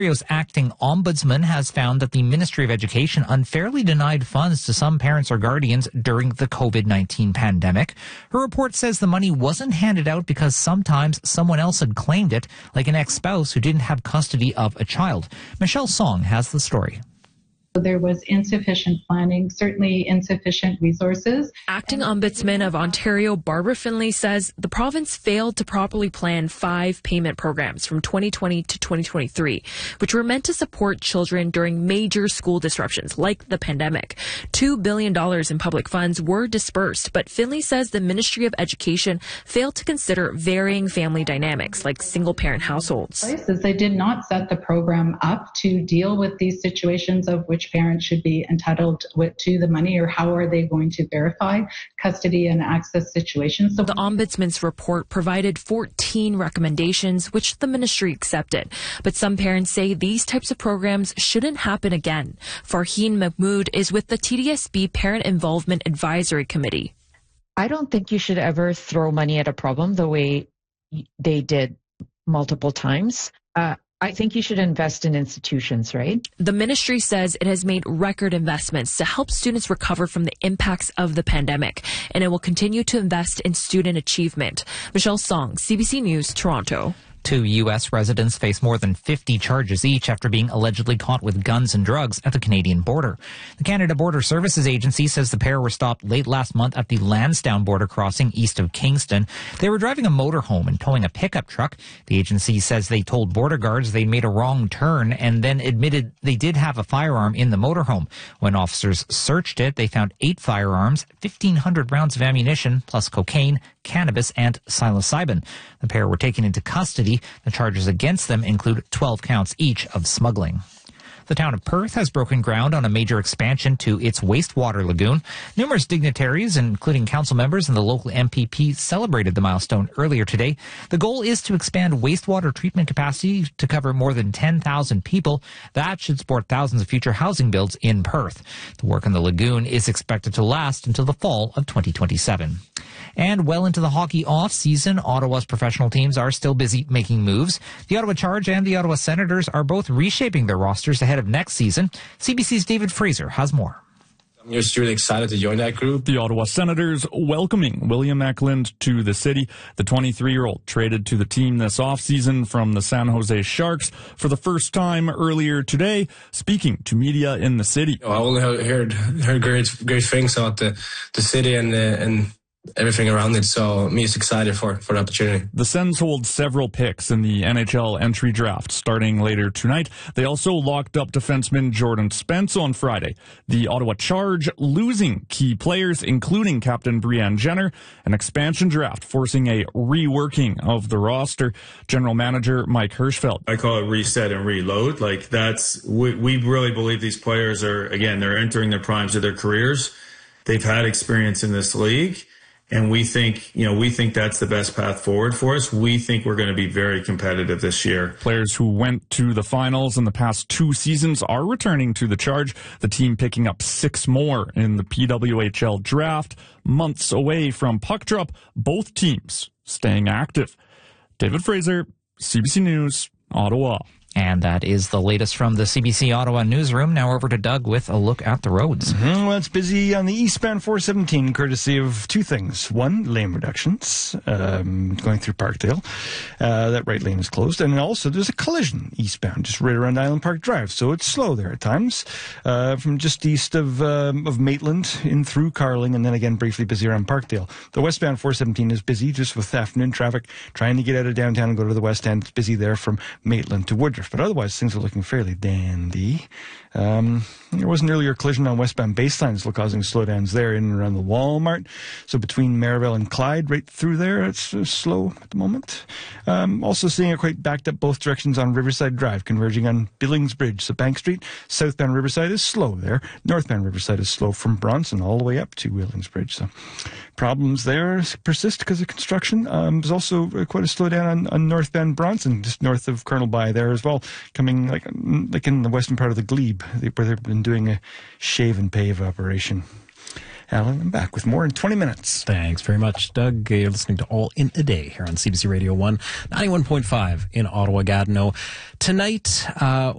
Ontario's acting ombudsman has found that the Ministry of Education unfairly denied funds to some parents or guardians during the COVID-19 pandemic. Her report says the money wasn't handed out because sometimes someone else had claimed it, like an ex-spouse who didn't have custody of a child. Michelle Song has the story. There was insufficient planning, certainly insufficient resources. Acting Ombudsman of Ontario, Barbara Finlay, says the province failed to properly plan 5 payment programs from 2020 to 2023, which were meant to support children during major school disruptions like the pandemic. $2 billion in public funds were dispersed, but Finlay says the Ministry of Education failed to consider varying family dynamics like single-parent households. They did not set the program up to deal with these situations of which parents should be entitled to the money, or how are they going to verify custody and access situations. The Ombudsman's report provided 14 recommendations, which the ministry accepted. But some parents say these types of programs shouldn't happen again. Farheen Mahmood is with the TDSB Parent Involvement Advisory Committee. I don't think you should ever throw money at a problem the way they did multiple times. I think you should invest in institutions, right? The ministry says it has made record investments to help students recover from the impacts of the pandemic, and it will continue to invest in student achievement. Michelle Song, CBC News, Toronto. 2 U.S. residents face more than 50 charges each after being allegedly caught with guns and drugs at the Canadian border. The Canada Border Services Agency says the pair were stopped late last month at the Lansdowne border crossing east of Kingston. They were driving a motorhome and towing a pickup truck. The agency says they told border guards they made a wrong turn and then admitted they did have a firearm in the motorhome. When officers searched it, they found 8 firearms, 1,500 rounds of ammunition, plus cocaine, cannabis, and psilocybin. The pair were taken into custody. The charges against them include 12 counts each of smuggling. The town of Perth has broken ground on a major expansion to its wastewater lagoon. Numerous dignitaries, including council members and the local MPP, celebrated the milestone earlier today. The goal is to expand wastewater treatment capacity to cover more than 10,000 people. That should support thousands of future housing builds in Perth. The work on the lagoon is expected to last until the fall of 2027. And well into the hockey off-season, Ottawa's professional teams are still busy making moves. The Ottawa Charge and the Ottawa Senators are both reshaping their rosters ahead of next season. CBC's David Fraser has more. I'm just really excited to join that group. The Ottawa Senators welcoming William Eklund to the city. The 23-year-old traded to the team this offseason from the San Jose Sharks for the first time earlier today, speaking to media in the city. I only heard great things about the city and everything around it, so I'm just excited for the opportunity. The Sens hold several picks in the NHL entry draft starting later tonight. They also locked up defenseman Jordan Spence on Friday. The Ottawa Charge losing key players, including captain Brianne Jenner, an expansion draft forcing a reworking of the roster. General Manager Mike Hirschfeld. I call it reset and reload. Like we really believe these players are, again, they're entering their primes of their careers. They've had experience in this league. And we think that's the best path forward for us. We think we're going to be very competitive this year. Players who went to the finals in the past 2 seasons are returning to the Charge. The team picking up 6 more in the PWHL draft. Months away from puck drop, both teams staying active. David Fraser, CBC News, Ottawa. And that is the latest from the CBC Ottawa newsroom. Now over to Doug with a look at the roads. Well, it's busy on the eastbound 417, courtesy of 2 things. 1, lane reductions going through Parkdale. That right lane is closed. And also there's a collision eastbound, just right around Island Park Drive. So it's slow there at times. From just east of Maitland in through Carling, and then again briefly busy around Parkdale. The westbound 417 is busy just with afternoon traffic trying to get out of downtown and go to the west end. It's busy there from Maitland to Woodruff. But otherwise, things are looking fairly dandy. There was an earlier collision on westbound baseline, still causing slowdowns there in and around the Walmart. So between Merivale and Clyde, right through there, it's slow at the moment. Also seeing it quite backed up both directions on Riverside Drive, converging on Billings Bridge. So Bank Street, southbound Riverside is slow there. Northbound Riverside is slow from Bronson all the way up to Billings Bridge. So problems there persist because of construction. There's also quite a slowdown on northbound Bronson, just north of Colonel By there as well, coming like in the western part of the Glebe, where they've been doing a shave and pave operation. Alan, I'm back with more in 20 minutes. Thanks very much, Doug. You're listening to All in a Day here on CBC Radio 1, 91.5 in Ottawa-Gatineau. Tonight,